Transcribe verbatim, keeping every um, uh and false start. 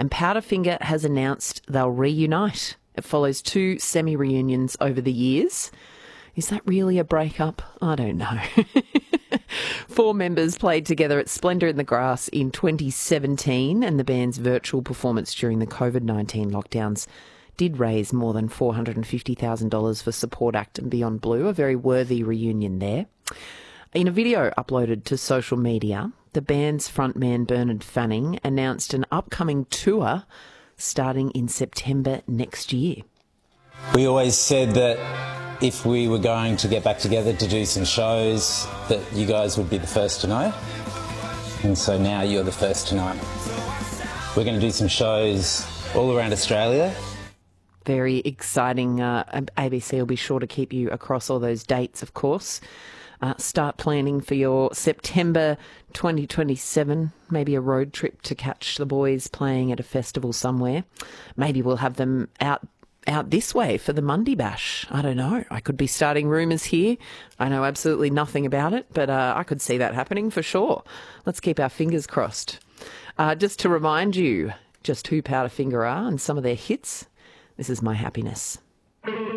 And Powderfinger has announced they'll reunite. It follows two semi-reunions over the years. Is that really a breakup? I don't know. Four members played together at Splendour in the Grass in twenty seventeen, and the band's virtual performance during the COVID nineteen lockdowns did raise more than four hundred fifty thousand dollars for Support Act and Beyond Blue, a very worthy reunion there. In a video uploaded to social media, the band's frontman Bernard Fanning announced an upcoming tour starting in September next year. We always said that if we were going to get back together to do some shows, that you guys would be the first to know. And so now you're the first to know. We're going to do some shows all around Australia. Very exciting. Uh, A B C will be sure to keep you across all those dates, of course. Uh, start planning for your September twenty twenty-seven, maybe a road trip to catch the boys playing at a festival somewhere. Maybe we'll have them out out this way for the Monday Bash. I don't know. I could be starting rumours here. I know absolutely nothing about it, but uh, I could see that happening for sure. Let's keep our fingers crossed. Uh, just to remind you just who Powderfinger are and some of their hits, this is My Happiness.